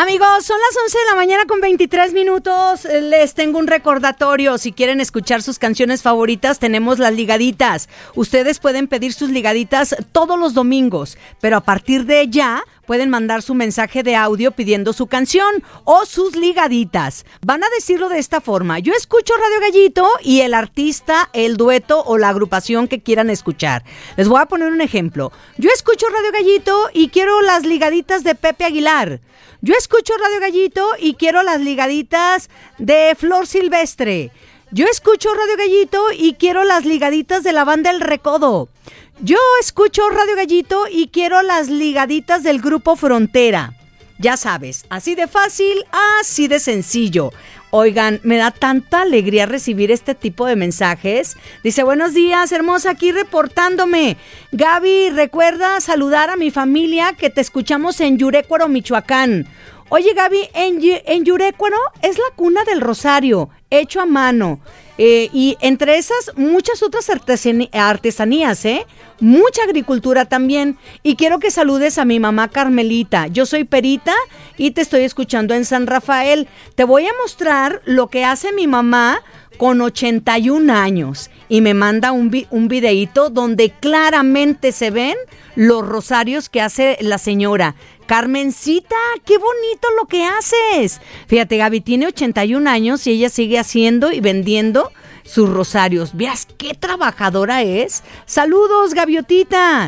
Amigos, son las 11 de la mañana con 23 minutos. Les tengo un recordatorio. Si quieren escuchar sus canciones favoritas, tenemos las ligaditas. Ustedes pueden pedir sus ligaditas todos los domingos, pero a partir de ya pueden mandar su mensaje de audio pidiendo su canción o sus ligaditas. Van a decirlo de esta forma: yo escucho Radio Gallito, y el artista, el dueto o la agrupación que quieran escuchar. Les voy a poner un ejemplo. Yo escucho Radio Gallito y quiero las ligaditas de Pepe Aguilar. Yo escucho Radio Gallito y quiero las ligaditas de Flor Silvestre. Yo escucho Radio Gallito y quiero las ligaditas de la banda El Recodo. Yo escucho Radio Gallito y quiero las ligaditas del grupo Frontera. Ya sabes, así de fácil, así de sencillo. Oigan, me da tanta alegría recibir este tipo de mensajes. Dice: buenos días, hermosa, aquí reportándome. Gaby, recuerda saludar a mi familia que te escuchamos en Yurécuaro, Michoacán. Oye, Gaby, en Yurécuaro es la cuna del rosario, hecho a mano. Y entre esas, muchas otras artesanías, mucha agricultura también. Y quiero que saludes a mi mamá Carmelita. Yo soy perita y te estoy escuchando en San Rafael. Te voy a mostrar lo que hace mi mamá con 81 años. Y me manda un videíto donde claramente se ven los rosarios que hace la señora. Carmencita, qué bonito lo que haces. Fíjate, Gaby tiene 81 años y ella sigue haciendo y vendiendo sus rosarios. Veas qué trabajadora es. Saludos, Gaviotita.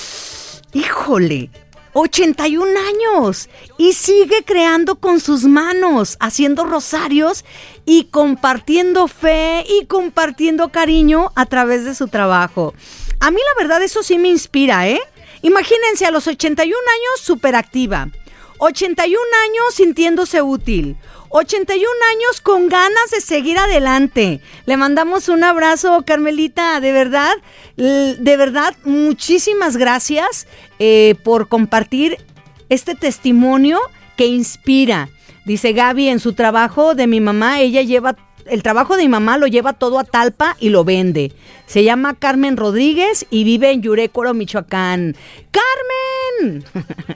Híjole, 81 años y sigue creando con sus manos, haciendo rosarios y compartiendo fe y compartiendo cariño a través de su trabajo. A mí la verdad eso sí me inspira, Imagínense a los 81 años súper activa, 81 años sintiéndose útil, 81 años con ganas de seguir adelante. Le mandamos un abrazo, Carmelita, de verdad, muchísimas gracias por compartir este testimonio que inspira. Dice Gaby, en su trabajo de mi mamá, el trabajo de mi mamá lo lleva todo a Talpa y lo vende. Se llama Carmen Rodríguez y vive en Yurécuaro, Michoacán. ¡Carmen!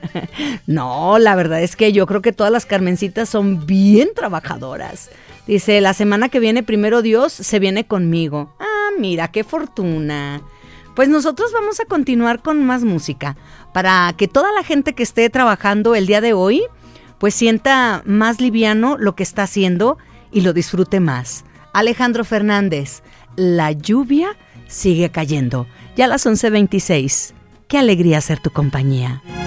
No, la verdad es que yo creo que todas las Carmencitas son bien trabajadoras. Dice: la semana que viene, primero Dios, se viene conmigo. Ah, mira, qué fortuna. Pues nosotros vamos a continuar con más música para que toda la gente que esté trabajando el día de hoy pues sienta más liviano lo que está haciendo y lo disfrute más. Alejandro Fernández, la lluvia sigue cayendo. Ya a las 11:26. Qué alegría ser tu compañía.